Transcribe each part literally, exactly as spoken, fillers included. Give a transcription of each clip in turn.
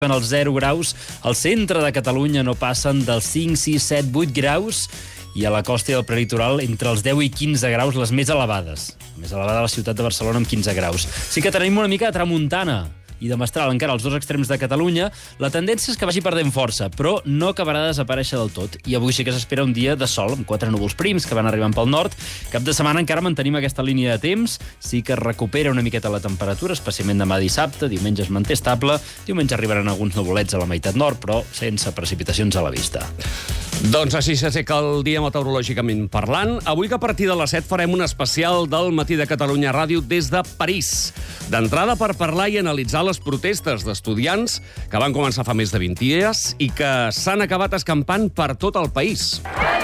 En els zero graus, al centre de Catalunya no passen dels cinc, sis, set, vuit graus i a la costa i al prelitoral entre els deu i quinze graus, les més elevades. La més elevada a la ciutat de Barcelona amb quinze graus. Sí que tenim una mica de tramuntana i de mestral encara als dos extrems de Catalunya. La tendència és que vagi perdent força, però no acabarà de desaparèixer del tot. I avui sí que s'espera un dia de sol, amb quatre núvols prims que van arribant pel nord. Cap de setmana encara mantenim aquesta línia de temps. Sí que es recupera una miqueta la temperatura, especialment demà dissabte. Diumenge es manté estable. Diumenge arribaran alguns nuvolets a la meitat nord, però sense precipitacions a la vista. Doncs així s'aixeca el dia meteorològicament parlant. Avui que a partir de les set farem un especial del Matí de Catalunya Ràdio des de París. D'entrada per parlar i analitzar les protestes d'estudiants que van començar fa més de vint dies i que s'han acabat escampant per tot el país.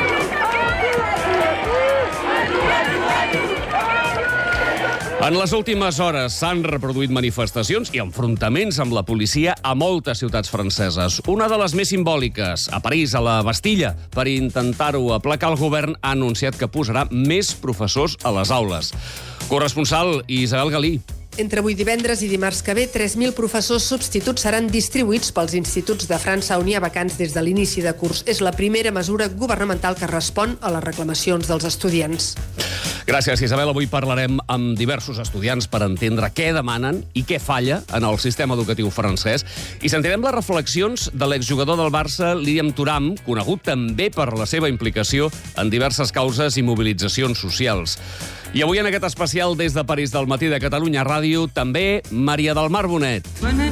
En les últimes hores s'han reproduït manifestacions i enfrontaments amb la policia a moltes ciutats franceses. Una de les més simbòliques, a París, a la Bastilla, per intentar-ho aplacar, el govern ha anunciat que posarà més professors a les aules. Corresponsal Isabel Galí. Entre avui divendres i dimarts que ve, tres mil professors substituts seran distribuïts pels instituts de França on hi ha vacants des de l'inici de curs. És la primera mesura governamental que respon a les reclamacions dels estudiants. Gràcies, Isabel. Avui parlarem amb diversos estudiants per entendre què demanen i què falla en el sistema educatiu francès. I sentirem les reflexions de l'exjugador del Barça, Liam Thuram, conegut també per la seva implicació en diverses causes i mobilitzacions socials. I avui en aquest especial des de París del Matí de Catalunya Ràdio, també Maria del Mar Bonet.